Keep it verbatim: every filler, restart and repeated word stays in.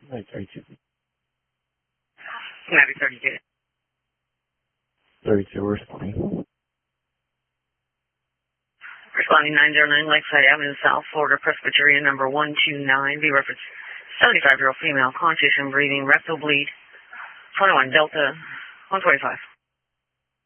Like thirty-two. Maybe thirty-two. thirty-two, we're responding. Responding nine zero nine Lakeside Avenue, South Florida, Presbyterian, number one two nine. B reference seventy-five-year-old female, constitution breathing, rectal bleed, twenty-one Delta, one twenty-five.